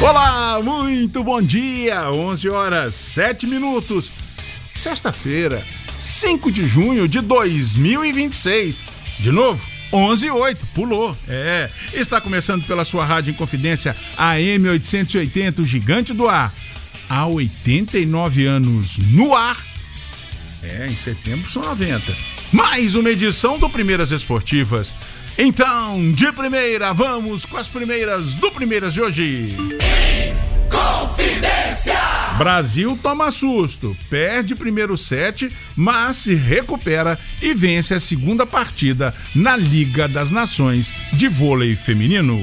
Olá, muito bom dia, 11 horas 7 minutos, sexta-feira, 5 de junho de 2026, de novo, 11:08, pulou, está começando pela sua Rádio Inconfidência AM 880, o gigante do ar, há 89 anos no ar, em setembro são 90, mais uma edição do Primeiras Esportivas. Então, de primeira, vamos com as primeiras do Primeiras de hoje. Confidência! Brasil toma susto, perde primeiro set, mas se recupera e vence a segunda partida na Liga das Nações de vôlei feminino.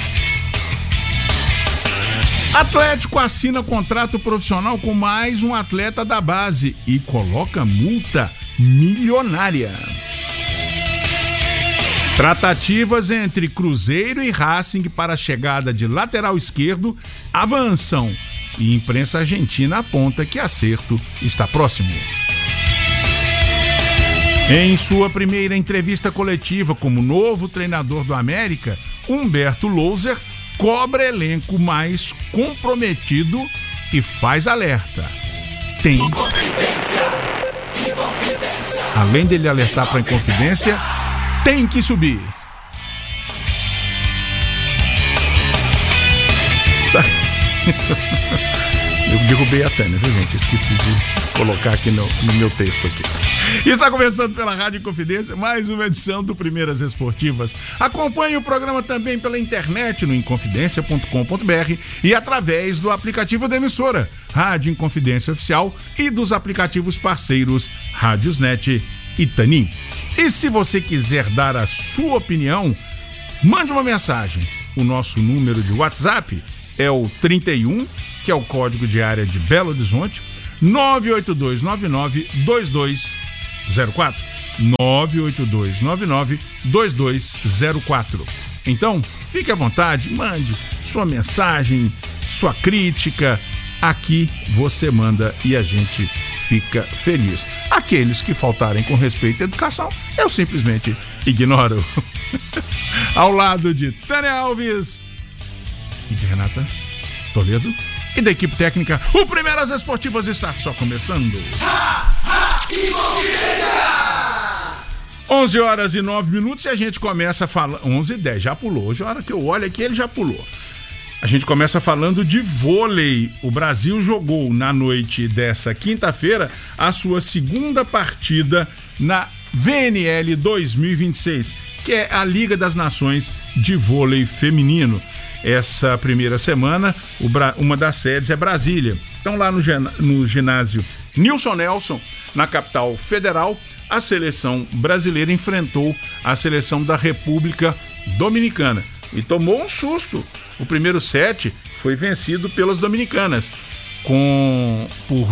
Atlético assina contrato profissional com mais um atleta da base e coloca multa milionária. Tratativas entre Cruzeiro e Racing para a chegada de lateral esquerdo avançam e imprensa argentina aponta que acerto está próximo. Em sua primeira entrevista coletiva como novo treinador do América, Humberto Louser cobra elenco mais comprometido e faz alerta. Além dele alertar para a Inconfidência, tem que subir. Eu derrubei a Tânia, viu, gente? Esqueci de colocar aqui no meu texto aqui. Está começando pela Rádio Confidência mais uma edição do Primeiras Esportivas. Acompanhe o programa também pela internet no inconfidencia.com.br e através do aplicativo da emissora Rádio Inconfidência Oficial e dos aplicativos parceiros Rádiosnet e Tanin. E se você quiser dar a sua opinião, mande uma mensagem. O nosso número de WhatsApp é o 31, que é o código de área de Belo Horizonte, 98299-2204. 98299-2204. Então, fique à vontade, mande sua mensagem, sua crítica. Aqui você manda e a gente fica feliz. Aqueles que faltarem com respeito à educação, eu simplesmente ignoro. Ao lado de Tânia Alves e de Renata Toledo e da equipe técnica, o Primeiras Esportivas está só começando. 11 horas e 9 minutos e a gente começa falando. 11h10, já pulou. Hoje, a hora que eu olho aqui, ele já pulou. A gente começa falando de vôlei. O Brasil jogou na noite dessa quinta-feira a sua segunda partida na VNL 2026, que é a Liga das Nações de Vôlei Feminino. Essa primeira semana, uma das sedes é Brasília. Então, lá no ginásio Nilson Nelson, na capital federal, a seleção brasileira enfrentou a seleção da República Dominicana e tomou um susto. O primeiro set foi vencido pelas dominicanas por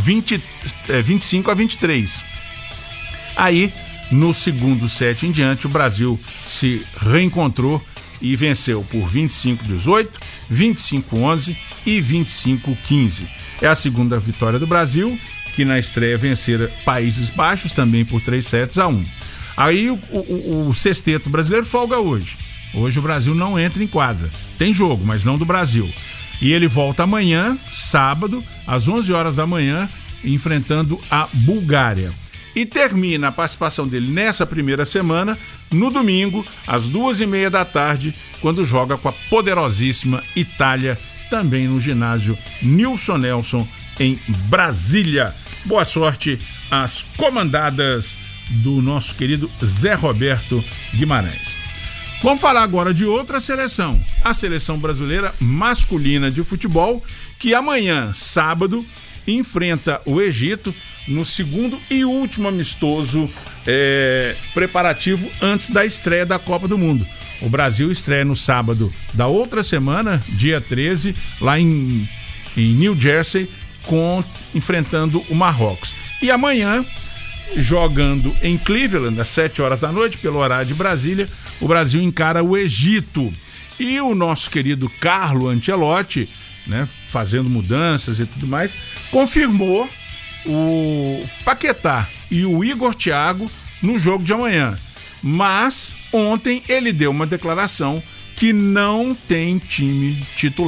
25-23. Aí, no segundo set em diante, o Brasil se reencontrou e venceu por 25-18, 25-11 e 25-15. É a segunda vitória do Brasil, que na estreia vencera Países Baixos também por 3-1. Aí o sexteto brasileiro folga hoje. Hoje o Brasil não entra em quadra. Tem jogo, mas não do Brasil. E ele volta amanhã, sábado, às 11 horas da manhã, enfrentando a Bulgária. E termina a participação dele nessa primeira semana, no domingo, às 2h30 da tarde, quando joga com a poderosíssima Itália, também no ginásio Nilson Nelson, em Brasília. Boa sorte às comandadas do nosso querido Zé Roberto Guimarães. Vamos falar agora de outra seleção, a seleção brasileira masculina de futebol, que amanhã, sábado, enfrenta o Egito no segundo e último amistoso preparativo antes da estreia da Copa do Mundo. O Brasil estreia no sábado da outra semana, dia 13, lá em New Jersey, enfrentando o Marrocos. E amanhã, jogando em Cleveland, às 7 horas da noite, pelo horário de Brasília, o Brasil encara o Egito. E o nosso querido Carlo Ancelotti, né, fazendo mudanças e tudo mais, confirmou o Paquetá e o Igor Thiago no jogo de amanhã. Mas ontem ele deu uma declaração que não tem time titular.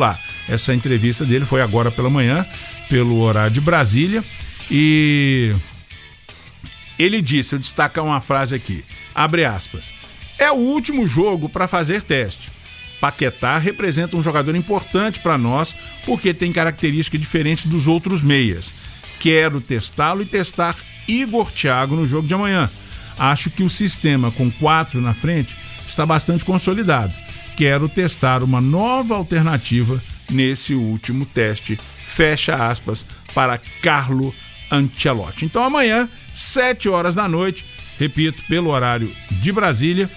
Essa entrevista dele foi agora pela manhã, pelo horário de Brasília, e ele disse, eu destacar uma frase aqui, abre aspas, é o último jogo para fazer teste. Paquetá representa um jogador importante para nós porque tem características diferentes dos outros meias. Quero testá-lo e testar Igor Thiago no jogo de amanhã. Acho que o sistema com 4 na frente está bastante consolidado. Quero testar uma nova alternativa nesse último teste. Fecha aspas para Carlo Ancelotti. Então amanhã, 7 horas da noite, repito, pelo horário de Brasília,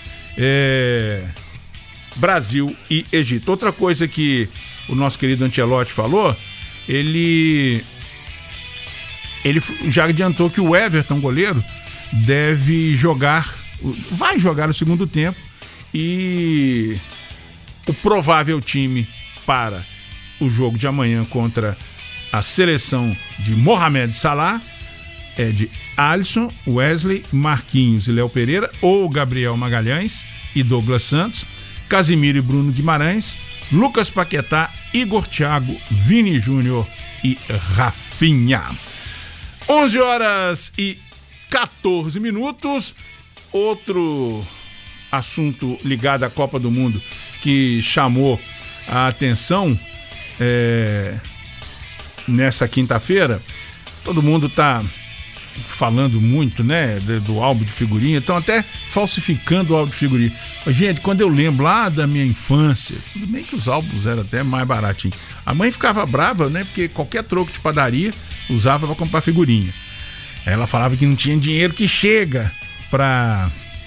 Brasil e Egito. Outra coisa que o nosso querido Ancelotti falou, ele já adiantou que o Everton, goleiro, vai jogar o segundo tempo, e o provável time para o jogo de amanhã contra a seleção de Mohamed Salah é de Alisson, Wesley, Marquinhos e Léo Pereira, ou Gabriel Magalhães e Douglas Santos, Casimiro e Bruno Guimarães, Lucas Paquetá, Igor Thiago, Vini Júnior e Rafinha. 11 horas e 14 minutos. Outro assunto ligado à Copa do Mundo que chamou a atenção nessa quinta-feira, todo mundo está falando muito, né, do álbum de figurinha, estão até falsificando o álbum de figurinha. Gente, quando eu lembro lá da minha infância, tudo bem que os álbuns eram até mais baratinhos. A mãe ficava brava, né, porque qualquer troco de padaria usava para comprar figurinha. Ela falava que não tinha dinheiro que chega para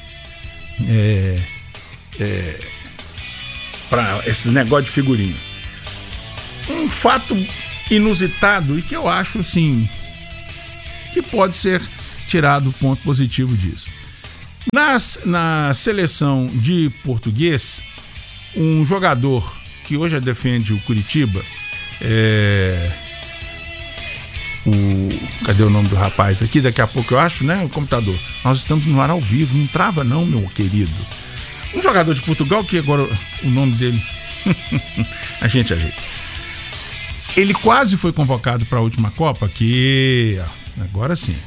esses negócios de figurinha. Um fato inusitado e que eu acho, assim, que pode ser tirado ponto positivo disso. Na seleção de português, um jogador que hoje defende o Curitiba, cadê o nome do rapaz aqui? Daqui a pouco eu acho, né? O computador. Nós estamos no ar ao vivo, não trava não, meu querido. Um jogador de Portugal, que agora o nome dele a gente ajeita. Ele quase foi convocado para a última Copa, que agora sim.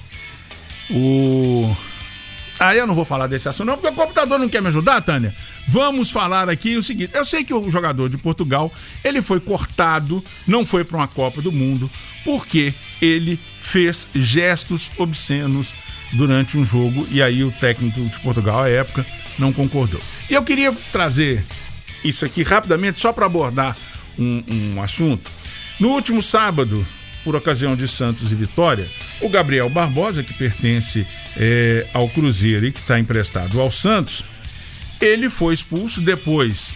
Eu não vou falar desse assunto não, porque o computador não quer me ajudar, Tânia. Vamos falar aqui o seguinte. Eu sei que o jogador de Portugal, ele foi cortado, não foi para uma Copa do Mundo, porque ele fez gestos obscenos durante um jogo, e aí o técnico de Portugal, à época, não concordou. E eu queria trazer isso aqui rapidamente, só para abordar um assunto. No último sábado, por ocasião de Santos e Vitória, o Gabriel Barbosa, que pertence ao Cruzeiro e que está emprestado ao Santos, ele foi expulso. Depois,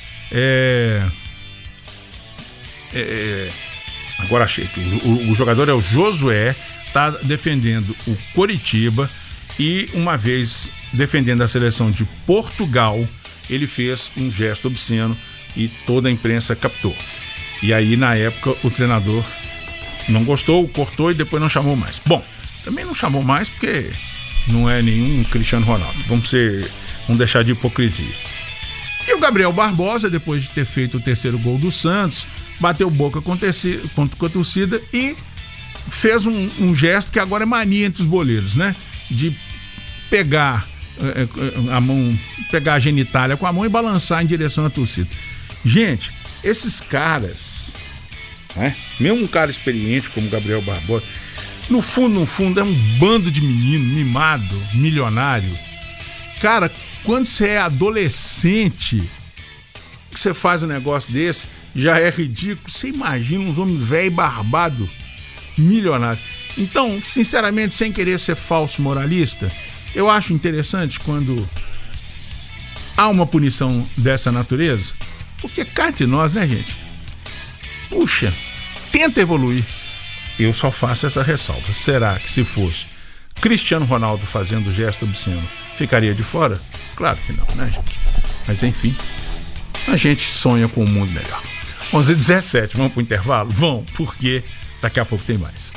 agora achei que o jogador é o Josué, está defendendo o Coritiba, e uma vez defendendo a seleção de Portugal, ele fez um gesto obsceno e toda a imprensa captou. E aí, na época, o treinador não gostou, cortou e depois não chamou mais. Bom, também não chamou mais porque não é nenhum Cristiano Ronaldo. Vamos deixar de hipocrisia. E o Gabriel Barbosa, depois de ter feito o terceiro gol do Santos, bateu boca com a torcida e fez um gesto que agora é mania entre os boleiros, né? De pegar a mão, pegar a genitália com a mão e balançar em direção à torcida. Gente, esses caras, né? Mesmo um cara experiente como o Gabriel Barbosa, no fundo é um bando de menino mimado, milionário. Cara, quando você é adolescente, que você faz um negócio desse, já é ridículo. Você imagina uns homens velho barbado, milionário. Então, sinceramente, sem querer ser falso moralista, eu acho interessante quando há uma punição dessa natureza, porque cá entre nós, né, gente? Puxa, tenta evoluir. Eu só faço essa ressalva. Será que se fosse Cristiano Ronaldo fazendo gesto obsceno, ficaria de fora? Claro que não, né, gente? Mas enfim, a gente sonha com um mundo melhor. 11h17, vamos pro intervalo? Vamos, porque daqui a pouco tem mais.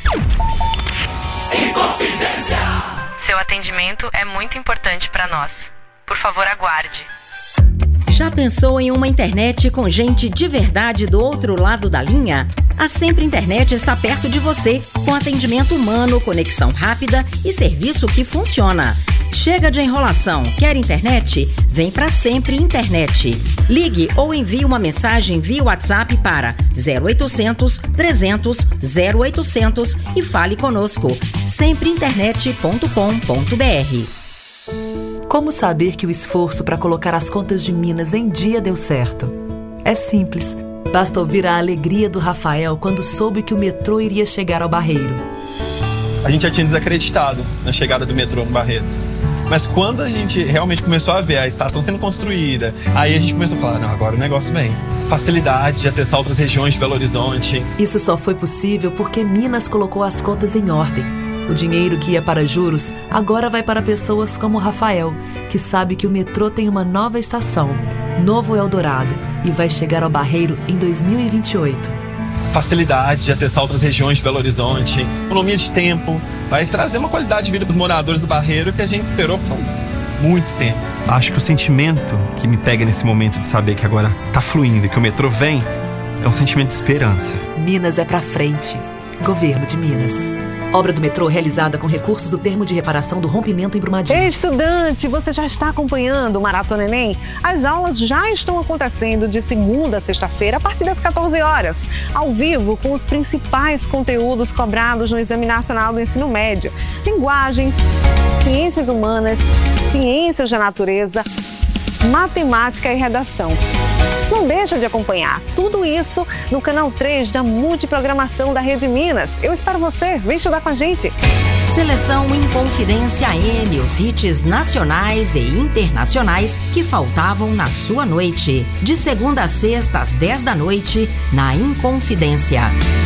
Inconfidência. Seu atendimento é muito importante para nós. Por favor, aguarde. Já pensou em uma internet com gente de verdade do outro lado da linha? A Sempre Internet está perto de você, com atendimento humano, conexão rápida e serviço que funciona. Chega de enrolação. Quer internet? Vem pra Sempre Internet. Ligue ou envie uma mensagem via WhatsApp para 0800 300 0800 e fale conosco. sempreinternet.com.br. Como saber que o esforço para colocar as contas de Minas em dia deu certo? É simples. Basta ouvir a alegria do Rafael quando soube que o metrô iria chegar ao Barreiro. A gente já tinha desacreditado na chegada do metrô no Barreiro. Mas quando a gente realmente começou a ver a estação sendo construída, aí a gente começou a falar, não, agora o negócio vem. Facilidade de acessar outras regiões de Belo Horizonte. Isso só foi possível porque Minas colocou as contas em ordem. O dinheiro que ia para juros agora vai para pessoas como o Rafael, que sabe que o metrô tem uma nova estação, Novo Eldorado, e vai chegar ao Barreiro em 2028. Facilidade de acessar outras regiões de Belo Horizonte, economia de tempo, vai trazer uma qualidade de vida para os moradores do Barreiro que a gente esperou por muito tempo. Acho que o sentimento que me pega nesse momento de saber que agora tá fluindo e que o metrô vem é um sentimento de esperança. Minas é pra frente. Governo de Minas. Obra do metrô realizada com recursos do termo de reparação do rompimento em Brumadinho. Estudante, você já está acompanhando o Maratona Enem? As aulas já estão acontecendo de segunda a sexta-feira a partir das 14 horas, ao vivo com os principais conteúdos cobrados no Exame Nacional do Ensino Médio. Linguagens, ciências humanas, ciências da natureza, matemática e redação. Não deixa de acompanhar tudo isso no canal 3 da Multiprogramação da Rede Minas. Eu espero você, vem estudar com a gente. Seleção Inconfidência M, os hits nacionais e internacionais que faltavam na sua noite. De segunda a sexta às 10 da noite, na Inconfidência.